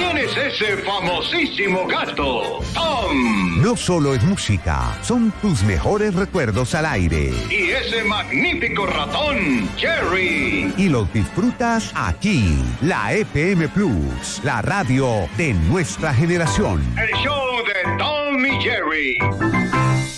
¿Quién es ese famosísimo gato? ¡Tom! No solo es música, son tus mejores recuerdos al aire. Y ese magnífico ratón, Jerry. Y los disfrutas aquí, la FM Plus, la radio de nuestra generación. El show de Tom y Jerry.